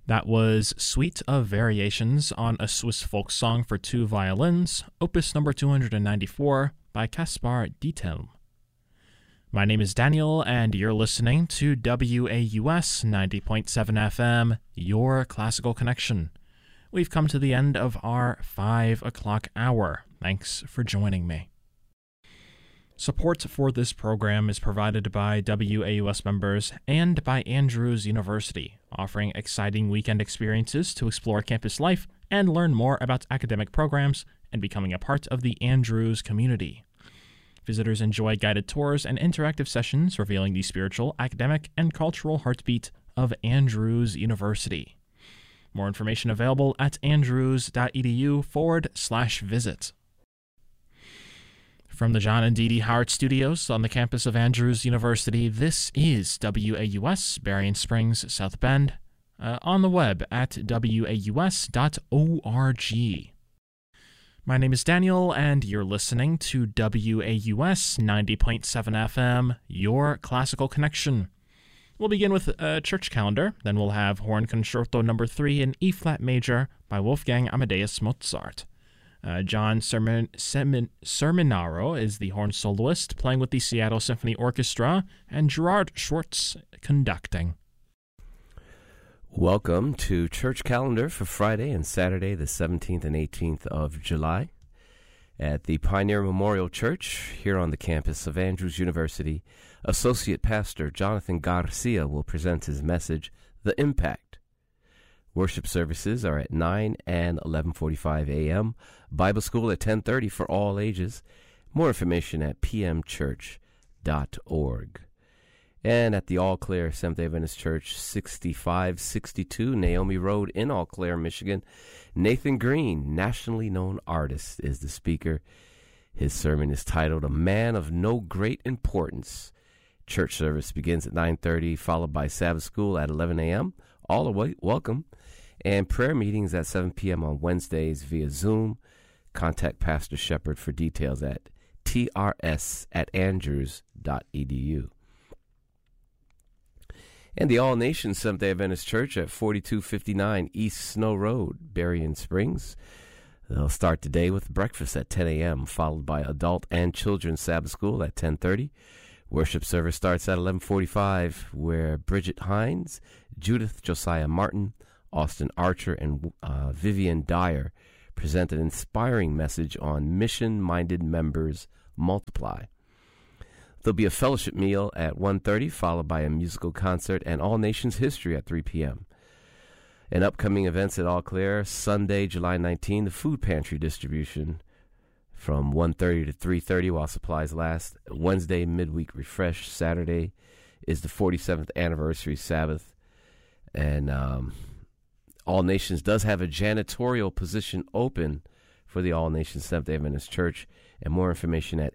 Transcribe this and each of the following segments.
That was Suite of Variations on a Swiss folk song for two violins, opus number 294 by Caspar Diethelm. My name is Daniel, and you're listening to WAUS 90.7 FM, your classical connection. We've come to the end of our 5 o'clock hour. Thanks for joining me. Support for this program is provided by WAUS members and by Andrews University, offering exciting weekend experiences to explore campus life and learn more about academic programs and becoming a part of the Andrews community. Visitors enjoy guided tours and interactive sessions revealing the spiritual, academic, and cultural heartbeat of Andrews University. More information available at andrews.edu/visit. From the John and Dee Dee Howard Studios on the campus of Andrews University, this is WAUS, Berrien Springs, South Bend, on the web at waus.org. My name is Daniel, and you're listening to WAUS 90.7 FM, your classical connection. We'll begin with a church calendar, then we'll have Horn Concerto No. 3 in E-flat major by Wolfgang Amadeus Mozart. John Serminaro is the horn soloist, playing with the Seattle Symphony Orchestra, and Gerard Schwartz conducting. Welcome to Church Calendar for Friday and Saturday, the 17th and 18th of July. At the Pioneer Memorial Church, here on the campus of Andrews University, Associate Pastor Jonathan Garcia will present his message, The Impact. Worship services are at 9 and 11:45 a.m., Bible school at 10:30 for all ages. More information at pmchurch.org. And at the Eau Claire Seventh-day Adventist Church, 6562 Naomi Road in Eau Claire, Michigan, Nathan Green, nationally known artist, is the speaker. His sermon is titled, A Man of No Great Importance. Church service begins at 9:30, followed by Sabbath school at 11 a.m. All are welcome. And prayer meetings at 7 p.m. on Wednesdays via Zoom. Contact Pastor Shepard for details at trs@andrews.edu. And the All Nations Seventh-day Adventist Church at 4259 East Snow Road, Berrien Springs. They'll start the day with breakfast at 10 a.m., followed by adult and children's Sabbath school at 10:30. Worship service starts at 11:45, where Bridget Hines, Judith Josiah Martin, Austin Archer, and Vivian Dyer present an inspiring message on mission-minded members multiply. There'll be a fellowship meal at 1:30, followed by a musical concert and All Nations History at 3 p.m. And upcoming events at Eau Claire, Sunday, July 19, the food pantry distribution from 1:30 to 3:30 while supplies last. Wednesday, midweek refresh. Saturday is the 47th anniversary Sabbath. And All Nations does have a janitorial position open for the All Nations Seventh-day Adventist Church, and more information at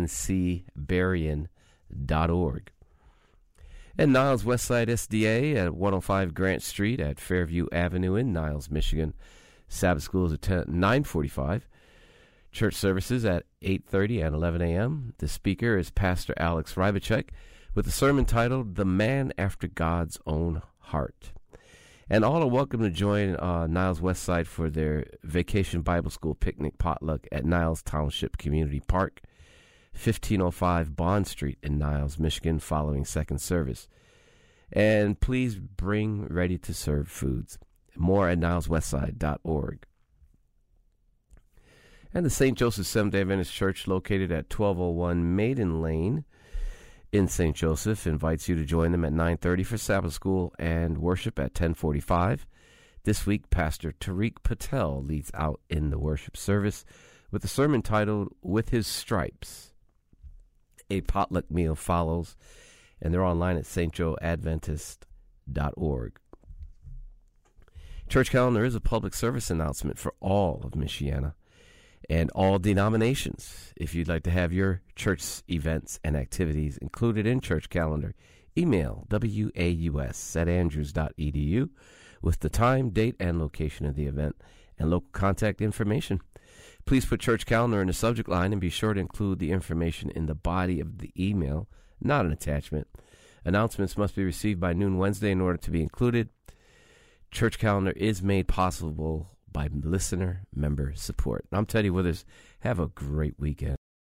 ancberrien.org. And Niles Westside SDA at 105 Grant Street at Fairview Avenue in Niles, Michigan. Sabbath school is at 9:45. Church services at 8:30 and 11 a.m. The speaker is Pastor Alex Rybacek with a sermon titled, The Man After God's Own Heart. And all are welcome to join Niles Westside for their Vacation Bible School picnic potluck at Niles Township Community Park, 1505 Bond Street in Niles, Michigan, following second service. And please bring ready-to-serve foods. More at nileswestside.org. And the St. Joseph Seventh-day Adventist Church, located at 1201 Maiden Lane in St. Joseph, invites you to join them at 9:30 for Sabbath school and worship at 10:45. This week, Pastor Tariq Patel leads out in the worship service with a sermon titled, With His Stripes. A potluck meal follows, and they're online at stjoeadventist.org. Church Calendar is a public service announcement for all of Michiana and all denominations. If you'd like to have your church events and activities included in Church Calendar, email waus@andrews.edu with the time, date, and location of the event and local contact information. Please put Church Calendar in the subject line and be sure to include the information in the body of the email, not an attachment. Announcements must be received by noon Wednesday in order to be included. church calendar is made possible by listener member support. I'm Teddy Withers. Have a great weekend.